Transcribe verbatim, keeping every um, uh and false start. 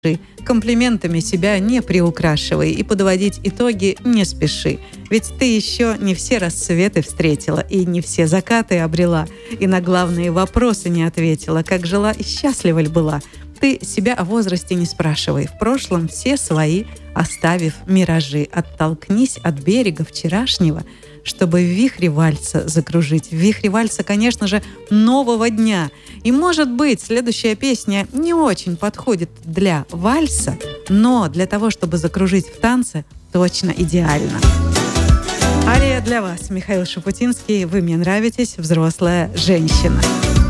Комплиментами себя не приукрашивай и подводить итоги не спеши. Ведь ты еще не все рассветы встретила и не все закаты обрела, и на главные вопросы не ответила, как жила и счастлива ли была. Ты себя о возрасте не спрашивай, в прошлом все свои, оставив миражи. Оттолкнись от берега вчерашнего, чтобы в вихре вальса закружить. В вихре вальса, конечно же, нового дня. И, может быть, следующая песня не очень подходит для вальса, но для того, чтобы закружить в танце, точно идеально. Ария для вас. Михаил Шуфутинский. Вы мне нравитесь. Взрослая женщина.